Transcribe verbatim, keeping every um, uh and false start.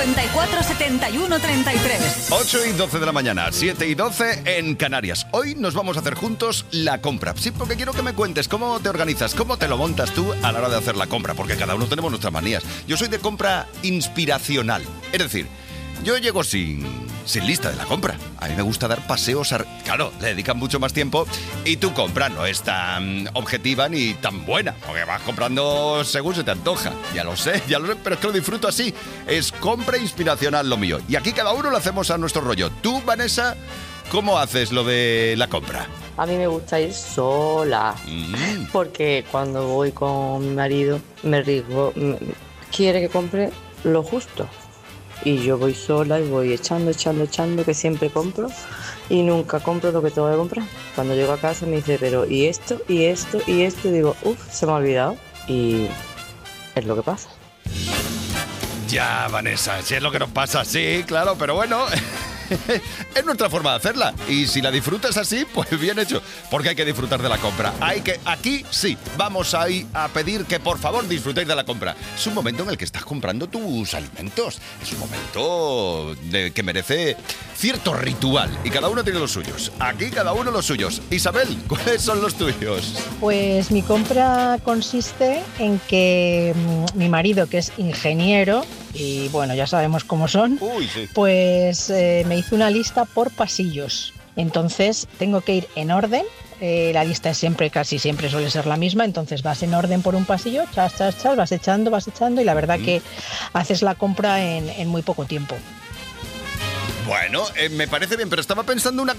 cincuenta y cuatro, setenta y uno, treinta y tres. ocho y doce de la mañana, siete y doce en Canarias. Hoy nos vamos a hacer juntos la compra. Sí, porque quiero que me cuentes cómo te organizas, cómo te lo montas tú a la hora de hacer la compra, porque cada uno tenemos nuestras manías. Yo soy de compra inspiracional, es decir, yo llego sin, sin lista de la compra. A mí me gusta dar paseos, a... claro, le dedican mucho más tiempo y tu compra no es tan objetiva ni tan buena, porque vas comprando según se te antoja. Ya lo sé, ya lo sé, pero es que lo disfruto así. Es compra inspiracional lo mío. Y aquí cada uno lo hacemos a nuestro rollo. Tú, Vanessa, ¿cómo haces lo de la compra? A mí me gusta ir sola, mm. porque cuando voy con mi marido me rigo, me, quiere que compre lo justo. Y yo voy sola y voy echando, echando, echando, que siempre compro y nunca compro lo que tengo que comprar. Cuando llego a casa me dice, pero ¿y esto? ¿Y esto? ¿Y esto? Y digo, uff, se me ha olvidado. Y es lo que pasa. Ya, Vanessa, si es lo que nos pasa, sí, claro, pero bueno... es nuestra forma de hacerla. Y si la disfrutas así, pues bien hecho. Porque hay que disfrutar de la compra. Hay que, aquí sí, vamos a, ir a pedir que por favor disfrutéis de la compra. Es un momento en el que estás comprando tus alimentos. Es un momento de, que merece cierto ritual. Y cada uno tiene los suyos. Aquí cada uno los suyos. Isabel, ¿cuáles son los tuyos? Pues mi compra consiste en que mi marido, que es ingeniero, y bueno, ya sabemos cómo son, Uy, sí. pues eh, me hizo una lista por pasillos. Entonces tengo que ir en orden. Eh, la lista es siempre, casi siempre suele ser la misma. Entonces vas en orden por un pasillo, chas, chas, chas, vas echando, vas echando. Y la verdad mm. que haces la compra en, en muy poco tiempo. Bueno, eh, me parece bien, pero estaba pensando una